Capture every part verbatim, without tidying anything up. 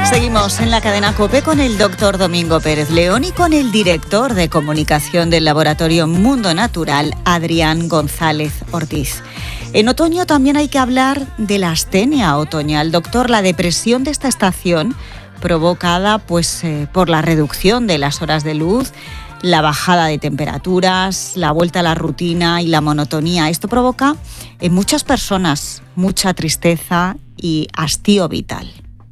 Seguimos en la cadena COPE con el doctor Domingo Pérez León y con el director de comunicación del Laboratorio Mundo Natural, Adrián González Ortiz. En otoño también hay que hablar de la astenia otoñal. Doctor, la depresión de esta estación, provocada pues, eh, por la reducción de las horas de luz, la bajada de temperaturas, la vuelta a la rutina y la monotonía. Esto provoca en muchas personas mucha tristeza y hastío vital.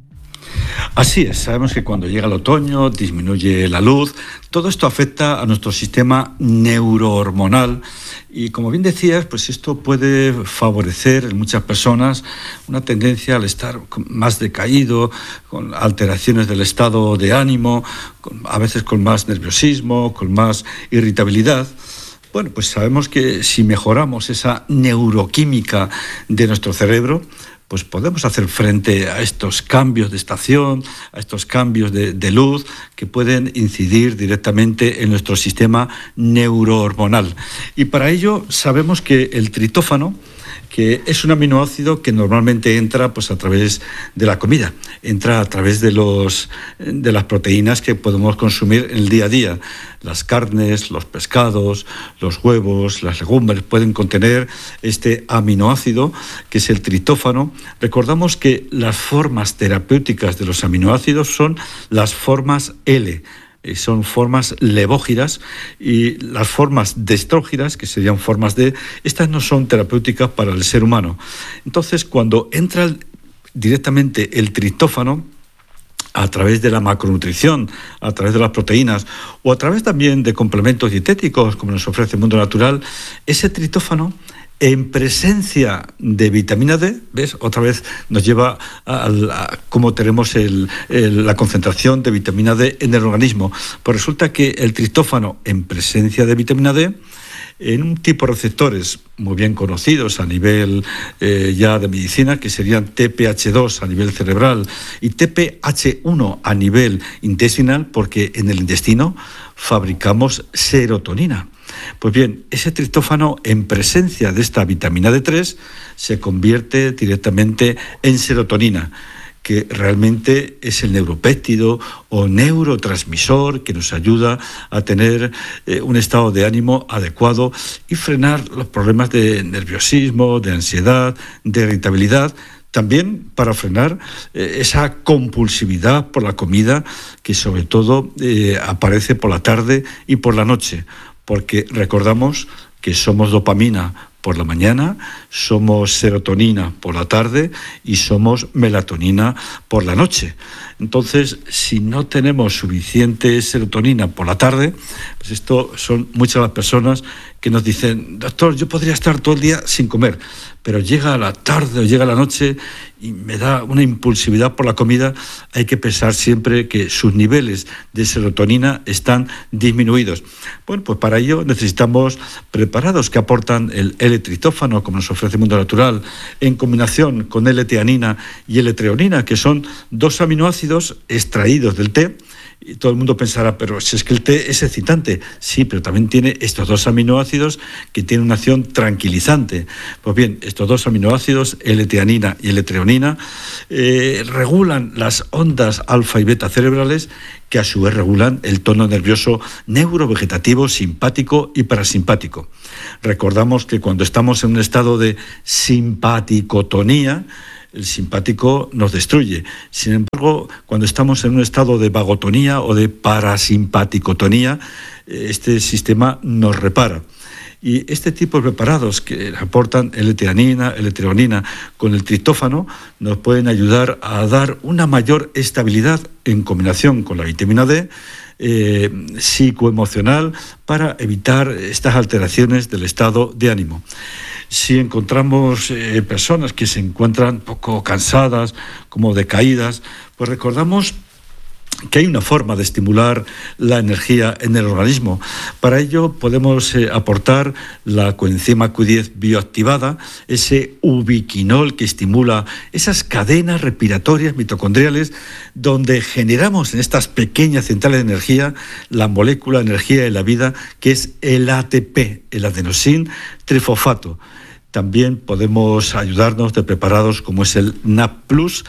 Así es, sabemos que cuando llega el otoño disminuye la luz, todo esto afecta a nuestro sistema neurohormonal y, como bien decías, pues esto puede favorecer en muchas personas una tendencia al estar más decaído, con alteraciones del estado de ánimo, con, a veces con más nerviosismo, con más irritabilidad. Bueno, pues sabemos que si mejoramos esa neuroquímica de nuestro cerebro, pues podemos hacer frente a estos cambios de estación, a estos cambios de, de luz que pueden incidir directamente en nuestro sistema neurohormonal. Y para ello sabemos que el tritófano, que es un aminoácido que normalmente entra pues, a través de la comida, entra a través de, los, de las proteínas que podemos consumir en el día a día. Las carnes, los pescados, los huevos, las legumbres pueden contener este aminoácido que es el tritófano. Recordamos que las formas terapéuticas de los aminoácidos son las formas L, son formas levógiras, y las formas destrógiras, que serían formas D, estas no son terapéuticas para el ser humano. Entonces, cuando entra el, directamente el tritófano, a través de la macronutrición, a través de las proteínas o a través también de complementos dietéticos, como nos ofrece el Mundo Natural, ese tritófano, en presencia de vitamina D, ¿ves? Otra vez nos lleva a, a cómo tenemos el, el, la concentración de vitamina D en el organismo. Pues resulta que el tritófano, en presencia de vitamina D, en un tipo de receptores muy bien conocidos a nivel eh, ya de medicina, que serían T P H dos a nivel cerebral y T P H uno a nivel intestinal, porque en el intestino fabricamos serotonina. Pues bien, ese tritófano, en presencia de esta vitamina D tres, se convierte directamente en serotonina, que realmente es el neuropéptido o neurotransmisor que nos ayuda a tener eh, un estado de ánimo adecuado y frenar los problemas de nerviosismo, de ansiedad, de irritabilidad. También para frenar eh, esa compulsividad por la comida que sobre todo eh, aparece por la tarde y por la noche, porque recordamos que somos dopamina por la mañana, somos serotonina por la tarde y somos melatonina por la noche. Entonces, si no tenemos suficiente serotonina por la tarde, pues esto son muchas las personas que nos dicen: doctor, yo podría estar todo el día sin comer, pero llega la tarde o llega la noche y me da una impulsividad por la comida. Hay que pensar siempre que sus niveles de serotonina están disminuidos. Bueno, pues para ello necesitamos preparados que aportan el L-tritófano, como nos ofrece el Mundo Natural, en combinación con L-teanina y L-treonina, que son dos aminoácidos extraídos del té. Y todo el mundo pensará, pero si es que el té es excitante. Sí, pero también tiene estos dos aminoácidos que tienen una acción tranquilizante. Pues bien, estos dos aminoácidos, L-teanina y L-treonina, eh, regulan las ondas alfa y beta cerebrales, que a su vez regulan el tono nervioso neurovegetativo, simpático y parasimpático. Recordamos que cuando estamos en un estado de simpaticotonía, el simpático nos destruye. Sin embargo, cuando estamos en un estado de vagotonía o de parasimpaticotonía, este sistema nos repara. Y este tipo de preparados que aportan L-teanina, L-treonina con el tritófano nos pueden ayudar a dar una mayor estabilidad en combinación con la vitamina D eh, psicoemocional para evitar estas alteraciones del estado de ánimo. Si encontramos eh, personas que se encuentran un poco cansadas, como decaídas, pues recordamos que hay una forma de estimular la energía en el organismo. Para ello podemos eh, aportar la coenzima Q diez bioactivada, ese ubiquinol que estimula esas cadenas respiratorias mitocondriales donde generamos en estas pequeñas centrales de energía la molécula de energía de la vida, que es el A T P, el adenosín trifosfato. También podemos ayudarnos de preparados como es el N A P plus,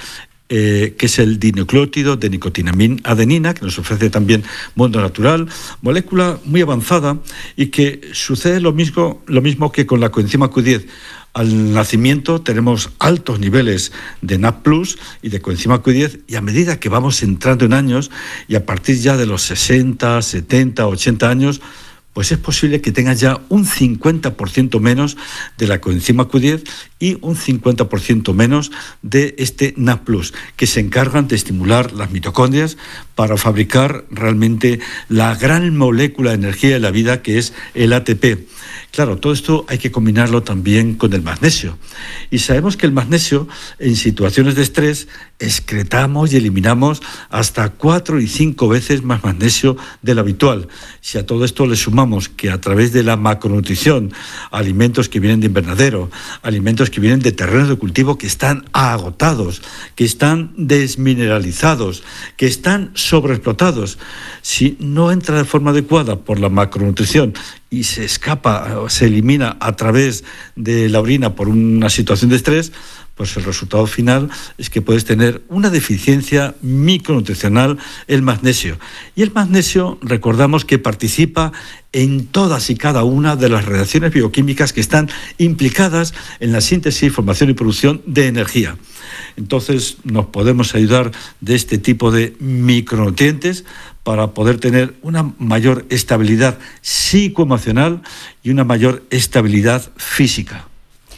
eh, que es el dinucleótido de nicotinamida-adenina, que nos ofrece también Mundo Natural, molécula muy avanzada y que sucede lo mismo, lo mismo que con la coenzima Q diez. Al nacimiento tenemos altos niveles de N A D plus y de coenzima Q diez, y a medida que vamos entrando en años y a partir ya de los sesenta, setenta, ochenta años, pues es posible que tengas ya un cincuenta por ciento menos de la coenzima Q diez y un cincuenta por ciento menos de este N A D plus, que se encargan de estimular las mitocondrias para fabricar realmente la gran molécula de energía de la vida, que es el A T P. Claro, todo esto hay que combinarlo también con el magnesio. Y sabemos que el magnesio, en situaciones de estrés, excretamos y eliminamos hasta cuatro y cinco veces más magnesio de lo habitual. Si a todo esto le sumamos que a través de la macronutrición, alimentos que vienen de invernadero, alimentos que vienen de terrenos de cultivo que están agotados, que están desmineralizados, que están sobreexplotados, si no entra de forma adecuada por la macronutrición y se escapa, se elimina a través de la orina por una situación de estrés, pues el resultado final es que puedes tener una deficiencia micronutricional, el magnesio. Y el magnesio, recordamos que participa en todas y cada una de las reacciones bioquímicas que están implicadas en la síntesis, formación y producción de energía. Entonces nos podemos ayudar de este tipo de micronutrientes para poder tener una mayor estabilidad psicoemocional y una mayor estabilidad física.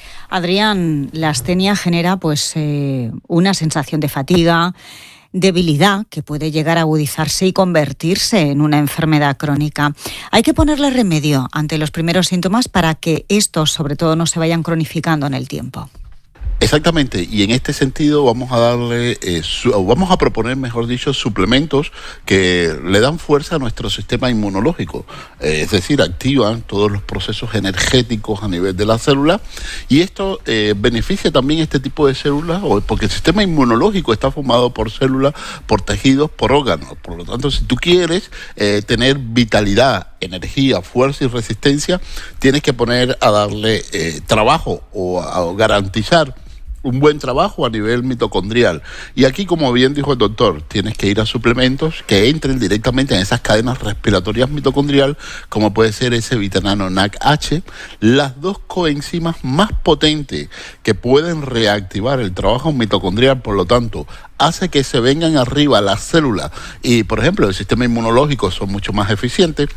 Adrián, la astenia genera pues eh, una sensación de fatiga, debilidad que puede llegar a agudizarse y convertirse en una enfermedad crónica. Hay que ponerle remedio ante los primeros síntomas para que estos, sobre todo, no se vayan cronificando en el tiempo. Exactamente, y en este sentido vamos a darle, eh, su, vamos a proponer, mejor dicho, suplementos que le dan fuerza a nuestro sistema inmunológico, eh, es decir, activan todos los procesos energéticos a nivel de la célula, y esto eh, beneficia también este tipo de células, porque el sistema inmunológico está formado por células, por tejidos, por órganos. Por lo tanto, si tú quieres eh, tener vitalidad, energía, fuerza y resistencia, tienes que poner a darle eh, trabajo o a, a garantizar un buen trabajo a nivel mitocondrial. Y aquí, como bien dijo el doctor, tienes que ir a suplementos que entren directamente en esas cadenas respiratorias mitocondrial, como puede ser ese vitanano N A C H, las dos coenzimas más potentes que pueden reactivar el trabajo mitocondrial, por lo tanto, hace que se vengan arriba las células y, por ejemplo, el sistema inmunológico son mucho más eficientes.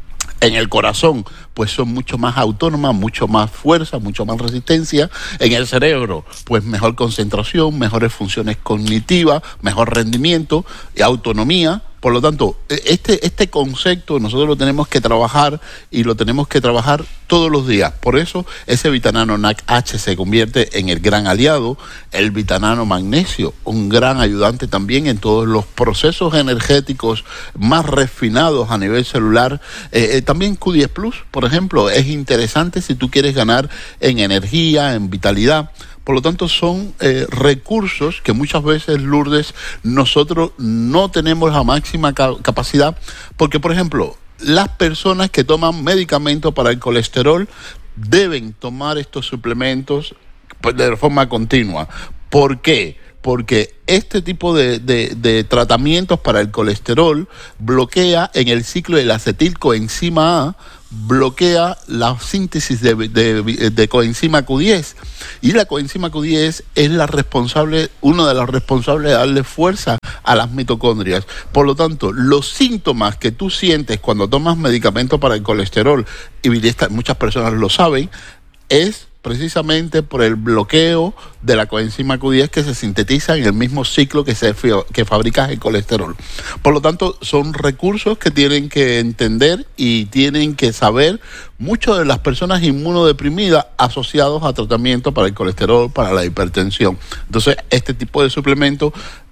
En el corazón, pues son mucho más autónomas, mucho más fuerza, mucho más resistencia. En el cerebro, pues mejor concentración, mejores funciones cognitivas, mejor rendimiento y autonomía. Por lo tanto, este, este concepto nosotros lo tenemos que trabajar y lo tenemos que trabajar todos los días. Por eso ese vitanano N A C H se convierte en el gran aliado, el vitanano magnesio, un gran ayudante también en todos los procesos energéticos más refinados a nivel celular. Eh, eh, también Q diez plus, por ejemplo, es interesante si tú quieres ganar en energía, en vitalidad. Por lo tanto, son eh, recursos que muchas veces, Lourdes, nosotros no tenemos la máxima ca- capacidad, porque, por ejemplo, las personas que toman medicamentos para el colesterol deben tomar estos suplementos de forma continua. ¿Por qué? Porque este tipo de, de, de tratamientos para el colesterol bloquea en el ciclo de la acetilcoenzima A, bloquea la síntesis de, de, de coenzima Q diez, y la coenzima Q diez es la responsable, una de las responsables de darle fuerza a las mitocondrias. Por lo tanto, los síntomas que tú sientes cuando tomas medicamentos para el colesterol, y muchas personas lo saben, es precisamente por el bloqueo de la coenzima Q diez que se sintetiza en el mismo ciclo que se que fabrica el colesterol. Por lo tanto, son recursos que tienen que entender y tienen que saber muchas de las personas inmunodeprimidas asociados a tratamiento para el colesterol, para la hipertensión. Entonces, este tipo de suplementos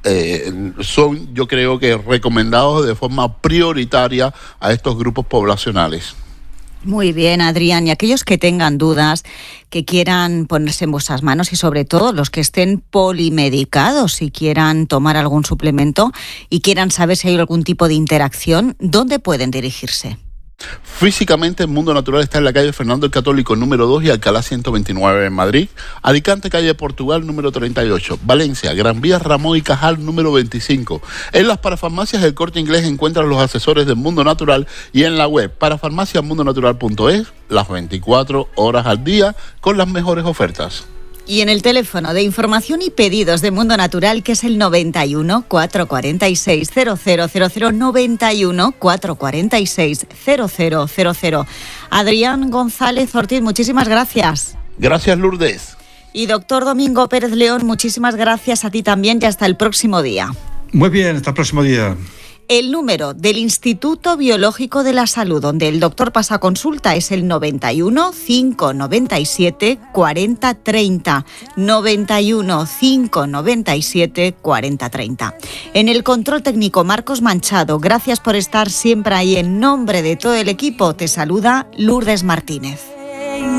eh, son, yo creo que, recomendados de forma prioritaria a estos grupos poblacionales. Muy bien, Adrián. Y aquellos que tengan dudas, que quieran ponerse en vuestras manos y sobre todo los que estén polimedicados y quieran tomar algún suplemento y quieran saber si hay algún tipo de interacción, ¿dónde pueden dirigirse? Físicamente, el Mundo Natural está en la calle Fernando el Católico número dos y Alcalá ciento veintinueve en Madrid, Alicante, calle Portugal número treinta y ocho, Valencia, Gran Vía Ramón y Cajal número veinticinco. En las parafarmacias del Corte Inglés encuentran los asesores del Mundo Natural y en la web parafarmacia mundo natural punto es las veinticuatro horas al día con las mejores ofertas. Y en el teléfono de información y pedidos de Mundo Natural, que es el noventa y uno, cuatrocientos cuarenta y seis, cero cero cero cero, noventa y uno, cuatrocientos cuarenta y seis, cero cero cero cero. Adrián González Ortiz, muchísimas gracias. Gracias, Lourdes. Y doctor Domingo Pérez León, muchísimas gracias a ti también y hasta el próximo día. Muy bien, hasta el próximo día. El número del Instituto Biológico de la Salud, donde el doctor pasa consulta, es el noventa y uno, cinco noventa y siete, cuarenta treinta. noventa y uno, cinco noventa y siete, cuarenta treinta. En el control técnico, Marcos Manchado. Gracias por estar siempre ahí. En nombre de todo el equipo, te saluda Lourdes Martínez.